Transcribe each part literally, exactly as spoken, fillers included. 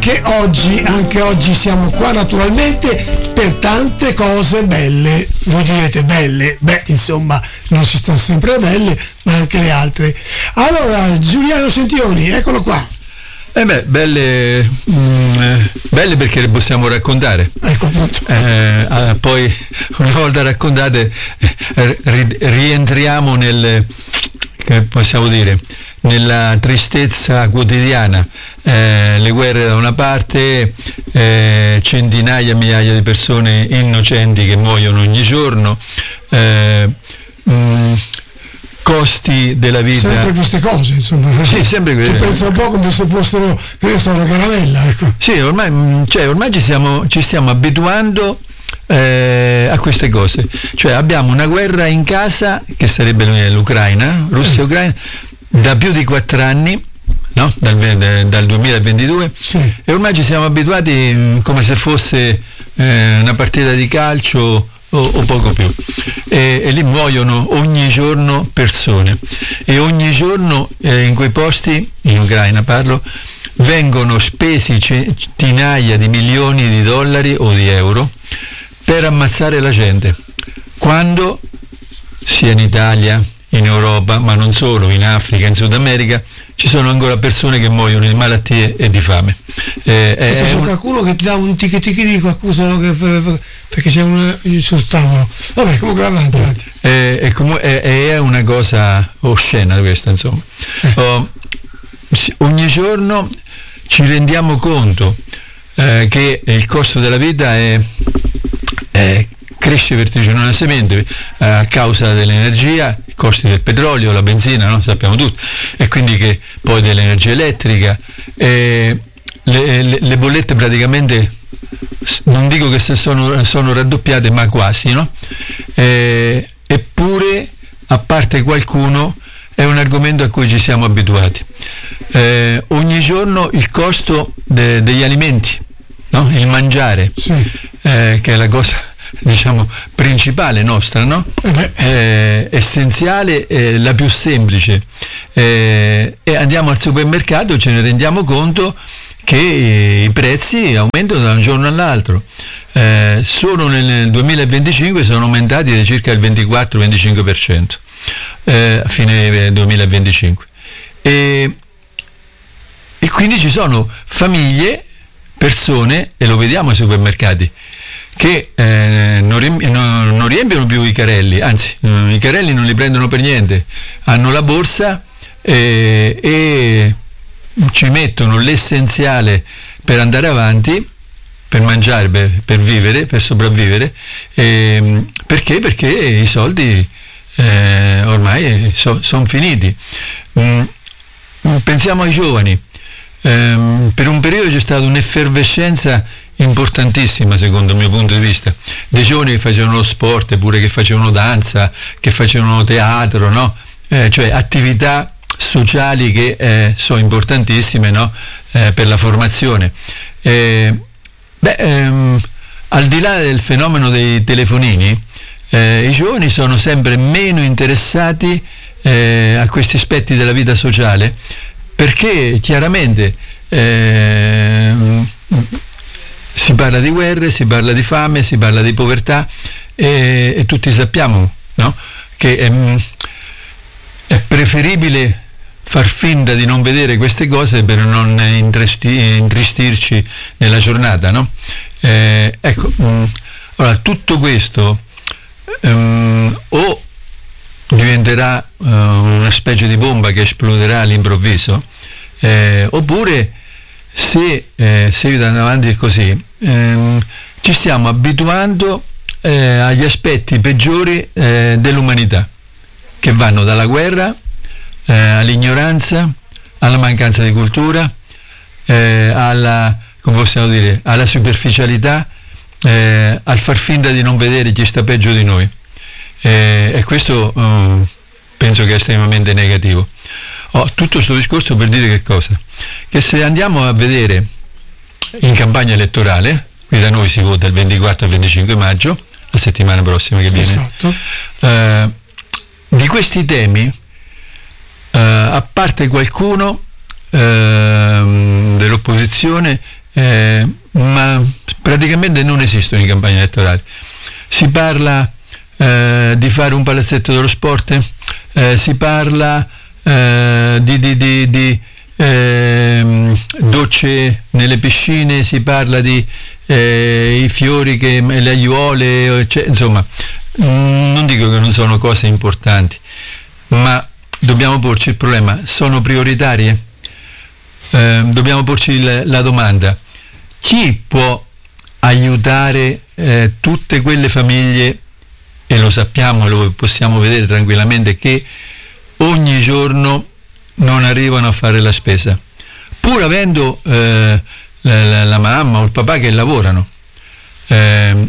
anche oggi, anche oggi siamo qua naturalmente per tante cose belle. Voi direte belle, beh insomma non si stanno sempre belle, ma anche le altre. Allora Giuliano Sentioni, eccolo qua. Eh beh, belle, mh, belle perché le possiamo raccontare. Ecco appunto. Eh, ah, poi una volta raccontate eh, ri- rientriamo nel, che possiamo dire, nella tristezza quotidiana, eh, le guerre da una parte, eh, centinaia, migliaia di persone innocenti che muoiono ogni giorno, eh, mh, costi della vita. Sempre queste cose, insomma. Sì, sempre queste. que- pensa un po' come se fossero, che ne so, una caramella, ecco. Sì, ormai, cioè, ormai ci, siamo, ci stiamo abituando eh, a queste cose. Cioè abbiamo una guerra in casa, che sarebbe l'Ucraina, Russia e Ucraina, da più di quattro anni, no? dal, dal duemilaventidue, sì. E ormai ci siamo abituati mh, come se fosse eh, una partita di calcio o, o poco più, e, e lì muoiono ogni giorno persone, e ogni giorno eh, in quei posti, in Ucraina parlo, vengono spesi centinaia di milioni di dollari o di euro per ammazzare la gente, quando sia in Italia, in Europa, ma non solo, in Africa, in Sud America, ci sono ancora persone che muoiono di malattie e di fame. Eh, è c'è un... qualcuno che ti dà un ticcheticchi di qualcosa che, perché c'è uno sul tavolo. Vabbè, comunque avanti, avanti. Eh, è, comu- è, è una cosa oscena questa, insomma. Eh. Oh, ogni giorno ci rendiamo conto eh, che il costo della vita è, è cresce vertiginosamente eh, a causa dell'energia, i costi del petrolio, la benzina, no? Sappiamo tutti, e quindi che poi dell'energia elettrica, eh, le, le, le bollette praticamente, non dico che se sono, sono raddoppiate, ma quasi, no? Eh, eppure, a parte qualcuno, è un argomento a cui ci siamo abituati. Eh, ogni giorno il costo de, degli alimenti, no? Il mangiare, sì. eh, che è la cosa, diciamo, principale nostra, no? Eh eh, essenziale, eh, la più semplice, eh, e andiamo al supermercato e ce ne rendiamo conto che i prezzi aumentano da un giorno all'altro. Eh, solo nel duemilaventicinque sono aumentati di circa il ventiquattro venticinque per cento, eh, a fine duemilaventicinque, e, e quindi ci sono famiglie, persone, e lo vediamo ai supermercati, che eh, non, riempi- non, non riempiono più i carrelli, anzi i carrelli non li prendono per niente, hanno la borsa eh, e ci mettono l'essenziale per andare avanti, per mangiare, per, per vivere, per sopravvivere, eh, perché? Perché i soldi eh, ormai so, sono finiti. Mm, pensiamo ai giovani. Um, per un periodo c'è stata un'effervescenza importantissima, secondo il mio punto di vista, dei giovani che facevano lo sport, pure che facevano danza, che facevano teatro, no? Eh, cioè attività sociali che eh, sono importantissime, no? Eh, per la formazione. Eh, beh, ehm, al di là del fenomeno dei telefonini, eh, i giovani sono sempre meno interessati eh, a questi aspetti della vita sociale, perché chiaramente eh, si parla di guerre, si parla di fame, si parla di povertà, e, e tutti sappiamo, no? Che è, è preferibile far finta di non vedere queste cose per non intristi, intristirci nella giornata, no? Eh, ecco, mh, allora tutto questo um, o diventerà uh, una specie di bomba che esploderà all'improvviso, eh, oppure se eh, seguita avanti così ehm, ci stiamo abituando eh, agli aspetti peggiori eh, dell'umanità, che vanno dalla guerra eh, all'ignoranza, alla mancanza di cultura, eh, alla, come possiamo dire, alla superficialità, eh, al far finta di non vedere chi sta peggio di noi. Eh, e questo um, penso che è estremamente negativo. Oh, tutto questo discorso per dire che cosa? Che se andiamo a vedere in campagna elettorale, qui da noi si vota il ventiquattro e il venticinque maggio, la settimana prossima che viene, esatto. eh, di questi temi, eh, a parte qualcuno eh, dell'opposizione ripetizione, eh, ma praticamente non esistono in campagna elettorale. Si parla eh, di fare un palazzetto dello sport, eh, si parla eh, di, di, di, di eh, docce nelle piscine, si parla di eh, i fiori, che, le aiuole, cioè, insomma, non dico che non sono cose importanti, ma dobbiamo porci il problema: sono prioritarie? Eh, dobbiamo porci il, la domanda: chi può aiutare eh, tutte quelle famiglie, e lo sappiamo e lo possiamo vedere tranquillamente, che ogni giorno non arrivano a fare la spesa, pur avendo eh, la, la, la mamma o il papà che lavorano? Eh,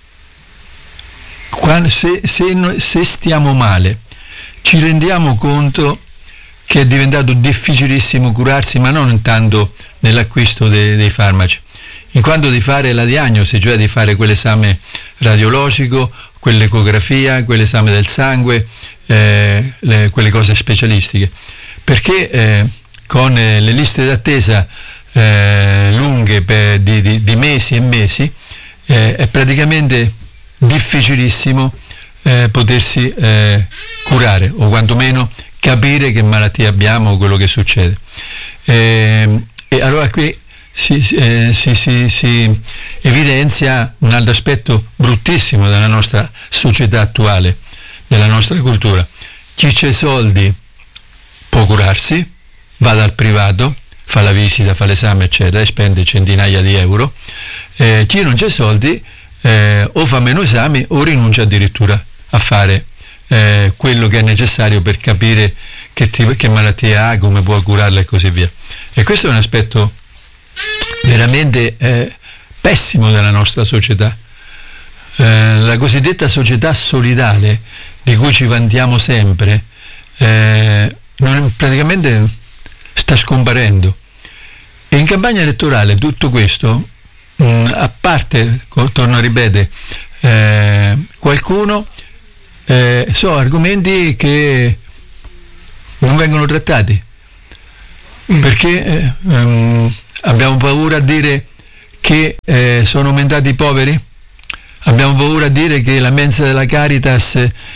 quando, se, se, se stiamo male, ci rendiamo conto che è diventato difficilissimo curarsi, ma non tanto nell'acquisto de, dei farmaci, in quanto di fare la diagnosi, cioè di fare quell'esame radiologico, quell'ecografia, quell'esame del sangue, eh, le, quelle cose specialistiche, perché eh, con eh, le liste d'attesa eh, lunghe per, di, di, di mesi e mesi, eh, è praticamente difficilissimo eh, potersi eh, curare, o quantomeno capire che malattia abbiamo o quello che succede. Eh, e allora qui si, eh, si, si, si evidenzia un altro aspetto bruttissimo della nostra società attuale, della nostra cultura. Chi c'ha soldi può curarsi, va dal privato, fa la visita, fa l'esame, eccetera, e spende centinaia di euro. Eh, chi non c'ha soldi eh, o fa meno esami o rinuncia addirittura a fare eh, quello che è necessario per capire che, tipo, che malattia ha, come può curarla e così via. E questo è un aspetto veramente eh, pessimo della nostra società. Eh, la cosiddetta società solidale, di cui ci vantiamo sempre, eh, non, praticamente sta scomparendo. E in campagna elettorale tutto questo, mh, a parte, torno a ripetere, eh, qualcuno, eh, sono argomenti che non vengono trattati, mm. perché eh, um, abbiamo paura a dire che eh, sono aumentati i poveri, abbiamo paura a dire che la mensa della Caritas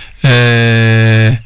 eh,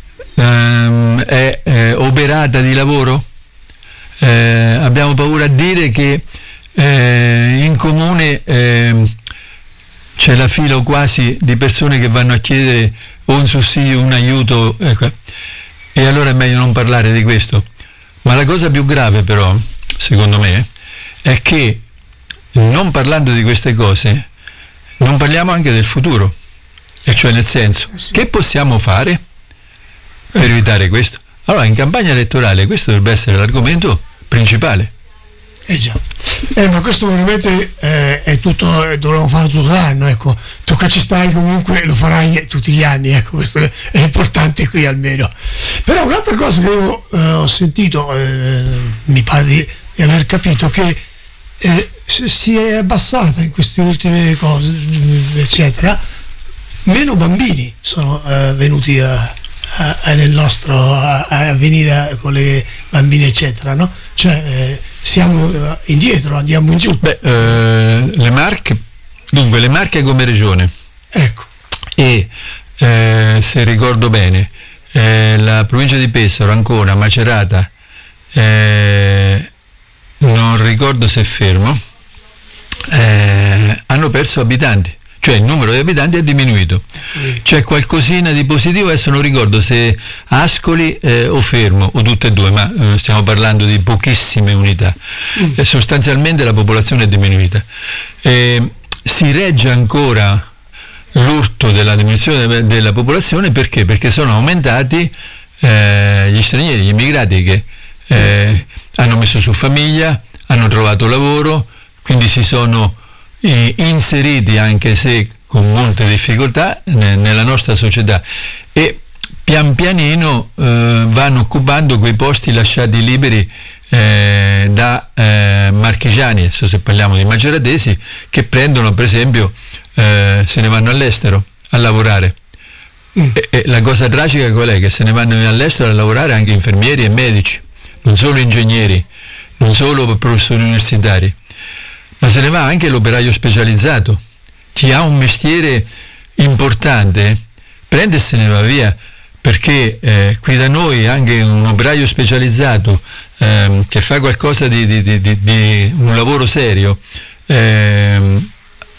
ehm, è eh, oberata di lavoro, eh, abbiamo paura a dire che eh, in comune eh, c'è la fila quasi di persone che vanno a chiedere o un sussidio, un aiuto, ecco. E allora è meglio non parlare di questo. Ma la cosa più grave però, secondo me, è che non parlando di queste cose non parliamo anche del futuro, e cioè nel senso, che possiamo fare per evitare questo? Allora, in campagna elettorale questo dovrebbe essere l'argomento principale. Eh già, eh, ma questo ovviamente eh, è tutto, eh, dovremmo farlo tutto l'anno, ecco, tu che ci stai comunque lo farai tutti gli anni, ecco, questo è, è importante qui almeno. Però un'altra cosa che io eh, ho sentito, eh, mi pare di, di aver capito, che eh, si è abbassata in queste ultime cose, eccetera, meno bambini sono eh, venuti a, a, a nel nostro a, a venire con le bambine, eccetera, no? Cioè eh, siamo eh, indietro, andiamo in giù. Beh, eh, le Marche, dunque le Marche come regione, ecco, e eh, se ricordo bene eh, la provincia di Pesaro, Ancona, Macerata, eh, non ricordo se è fermo, eh, hanno perso abitanti, cioè il numero di abitanti è diminuito. C'è qualcosina di positivo, adesso non ricordo se Ascoli eh, o Fermo o tutte e due, ma eh, stiamo parlando di pochissime unità. Mm. E sostanzialmente la popolazione è diminuita. Eh, si regge ancora l'urto della diminuzione della popolazione perché? Perché sono aumentati eh, gli stranieri, gli immigrati che eh, hanno messo su famiglia, hanno trovato lavoro, quindi si sono eh, inseriti, anche se con molte difficoltà, ne, nella nostra società, e pian pianino eh, vanno occupando quei posti lasciati liberi eh, da eh, marchigiani, adesso se parliamo di maceratesi, che prendono per esempio, eh, se ne vanno all'estero a lavorare. Mm. E, e la cosa tragica qual è? Che se ne vanno all'estero a lavorare anche infermieri e medici, non solo ingegneri, non solo per professori universitari, ma se ne va anche l'operaio specializzato. Chi ha un mestiere importante prende e se ne va via, perché eh, qui da noi anche un operaio specializzato ehm, che fa qualcosa di, di, di, di, di un lavoro serio ehm,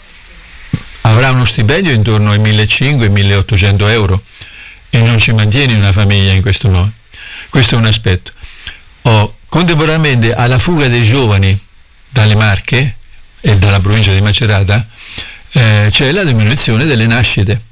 avrà uno stipendio intorno ai millecinquecento milleottocento euro e non ci mantiene una famiglia in questo modo. Questo è un aspetto. Oh, contemporaneamente alla fuga dei giovani dalle Marche e dalla provincia di Macerata eh, c'è la diminuzione delle nascite.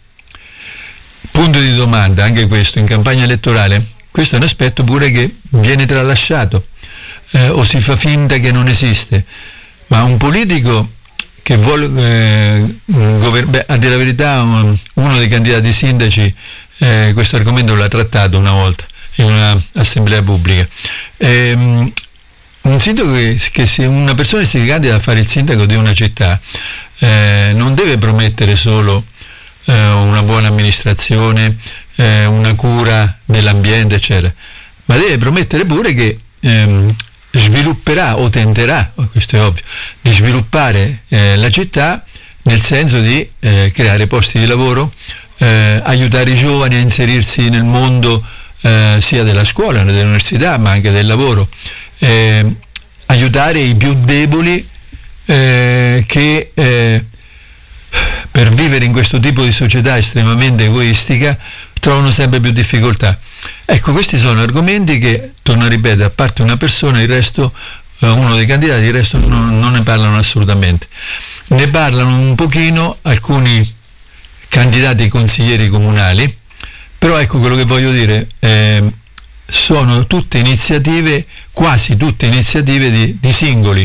Punto di domanda, anche questo in campagna elettorale, questo è un aspetto pure che viene tralasciato eh, o si fa finta che non esiste, ma un politico che vuole eh, gover- beh, a dire la verità un, uno dei candidati sindaci eh, questo argomento l'ha trattato una volta in un'assemblea pubblica. Ehm, un sindaco che, che se una persona si candida a fare il sindaco di una città eh, non deve promettere solo eh, una buona amministrazione, eh, una cura dell'ambiente, eccetera, ma deve promettere pure che ehm, svilupperà o tenterà, questo è ovvio, di sviluppare eh, la città nel senso di eh, creare posti di lavoro, eh, aiutare i giovani a inserirsi nel mondo eh, sia della scuola, dell'università, ma anche del lavoro, eh, aiutare i più deboli eh, che eh, per vivere in questo tipo di società estremamente egoistica trovano sempre più difficoltà. Ecco, questi sono argomenti che, torno a ripetere, a parte una persona, il resto, eh, uno dei candidati, il resto non, non ne parlano assolutamente. Ne parlano un pochino alcuni candidati consiglieri comunali, però ecco quello che voglio dire, eh, sono tutte iniziative, quasi tutte iniziative di, di singoli.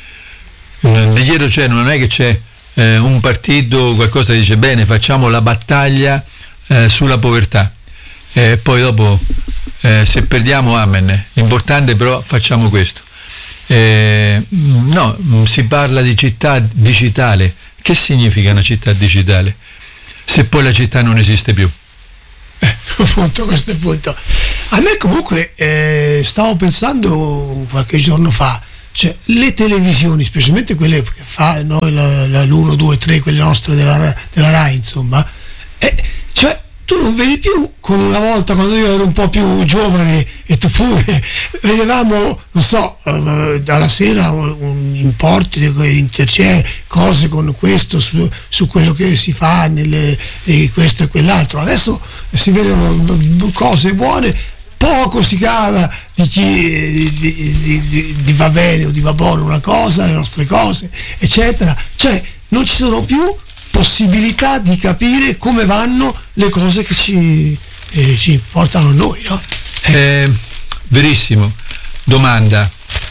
Di dietro c'è, non è che c'è eh, un partito, qualcosa che dice bene, facciamo la battaglia eh, sulla povertà. E poi dopo eh, se perdiamo amen, l'importante però facciamo questo. Eh, no, si parla di città digitale. Che significa una città digitale se poi la città non esiste più? Eh, appunto, questo è il punto. A me comunque eh, stavo pensando qualche giorno fa, cioè le televisioni, specialmente quelle che fa noi, la, la, l'uno, due, tre, quelle nostre della, della Rai, insomma, eh, cioè tu non vedi più come una volta quando io ero un po' più giovane e tu pure, vedevamo, non so, uh, dalla sera un, un importo di c'è cose con questo su, su quello che si fa nelle, eh, questo e quell'altro. Adesso si vedono cose buone, poco si cava di chi di, di, di, di va bene o di va buono una cosa, le nostre cose, eccetera. Cioè non ci sono più possibilità di capire come vanno le cose che ci, eh, ci portano a noi, no? Eh. Eh, verissimo. Domanda.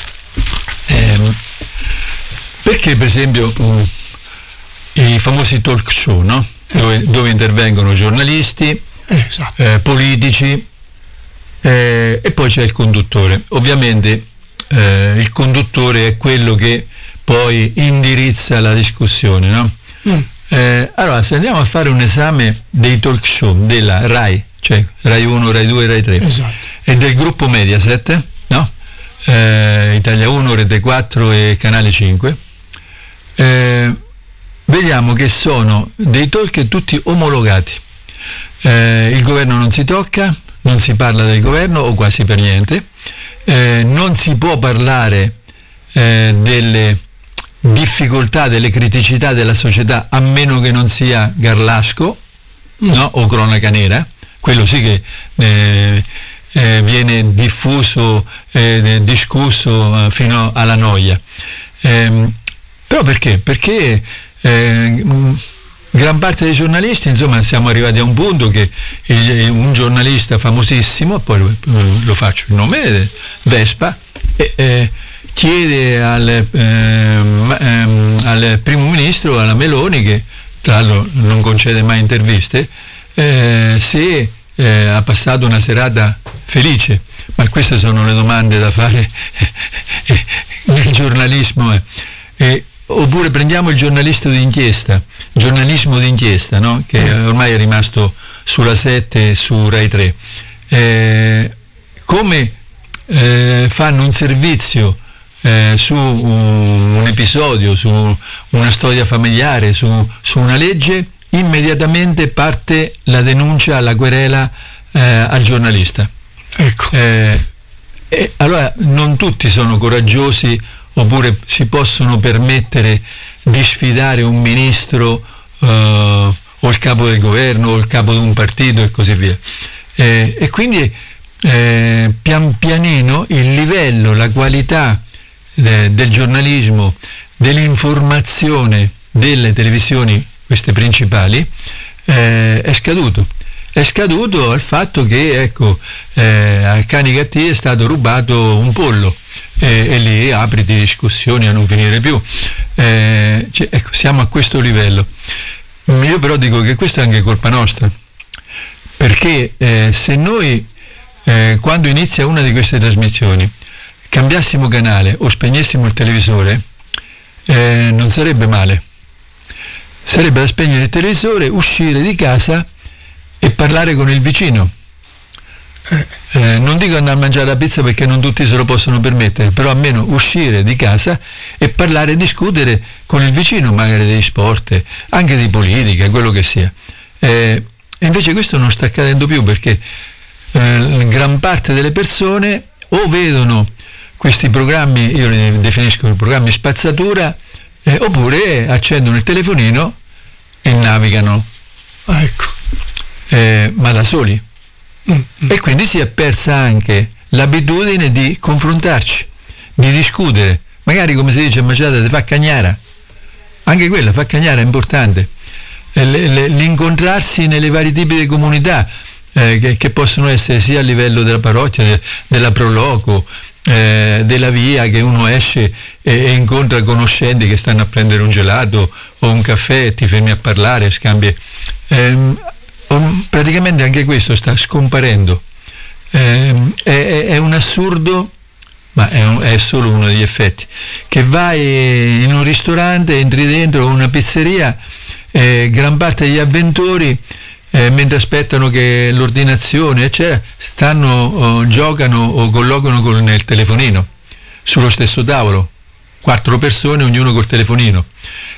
Eh, perché per esempio um, i famosi talk show, no? Dove, dove intervengono giornalisti, eh, esatto. eh, politici eh, e poi c'è il conduttore. Ovviamente eh, il conduttore è quello che poi indirizza la discussione, no? Mm. Eh, allora, se andiamo a fare un esame dei talk show della Rai, cioè Rai uno, Rai due, Rai tre, esatto, e del gruppo Mediaset, no? Eh, Italia uno, Rete quattro e Canale cinque, eh, vediamo che sono dei talk tutti omologati. Eh, il governo non si tocca, non si parla del governo o quasi per niente, eh, non si può parlare eh, delle difficoltà, delle criticità della società, a meno che non sia Garlasco, mm. no? O cronaca nera, quello sì che eh, eh, viene diffuso, eh, discusso eh, fino alla noia. Eh, però perché? Perché eh, gran parte dei giornalisti, insomma, siamo arrivati a un punto che il, un giornalista famosissimo, poi lo, lo faccio il nome, Vespa, e, eh, chiede al, ehm, ehm, al primo ministro, alla Meloni, che tra l'altro non concede mai interviste, eh, se eh, ha passato una serata felice. Ma queste sono le domande da fare nel giornalismo. Eh. Eh, oppure prendiamo il giornalista d'inchiesta, giornalismo d'inchiesta, no? Che ormai è rimasto sulla sette e su Rai tre. Eh, come eh, fanno un servizio eh, su un, un episodio, su una storia familiare, su, su una legge, immediatamente parte la denuncia, la querela eh, al giornalista. Ecco. Eh, e allora non tutti sono coraggiosi oppure si possono permettere di sfidare un ministro eh, o il capo del governo o il capo di un partito e così via. Eh, e quindi eh, pian pianino il livello, la qualità eh, del giornalismo, dell'informazione delle televisioni, queste principali, eh, è scaduto. È scaduto al fatto che, ecco, eh, a Canicattì è stato rubato un pollo eh, e lì apri di discussioni a non finire più. Eh, cioè, ecco, siamo a questo livello. Io però dico che questo è anche colpa nostra, perché eh, se noi eh, quando inizia una di queste trasmissioni cambiassimo canale o spegnessimo il televisore, eh, non sarebbe male. Sarebbe da spegnere il televisore, uscire di casa e parlare con il vicino. Eh, non dico andare a mangiare la pizza perché non tutti se lo possono permettere, però almeno uscire di casa e parlare e discutere con il vicino, magari degli sport, anche di politica, quello che sia. Eh, invece questo non sta accadendo più, perché eh, gran parte delle persone o vedono questi programmi, io li definisco programmi spazzatura, eh, oppure accendono il telefonino e navigano. Ecco. Eh, ma da soli. Mm-hmm. E quindi si è persa anche l'abitudine di confrontarci, di discutere, magari, come si dice a Maciata, di fa cagnara, anche quella fa cagnara è importante, eh, le, le, l'incontrarsi nelle vari tipi di comunità eh, che, che possono essere sia a livello della parrocchia, de, della proloco, eh, della via, che uno esce e, e incontra conoscenti che stanno a prendere un gelato o un caffè e ti fermi a parlare, scambi. Eh, praticamente anche questo sta scomparendo. Eh, è, è un assurdo, ma è, un, è solo uno degli effetti, che vai in un ristorante, entri dentro una pizzeria, eh, gran parte degli avventori eh, mentre aspettano che l'ordinazione eccetera stanno o, giocano o collocano con il telefonino sullo stesso tavolo, quattro persone ognuno col telefonino.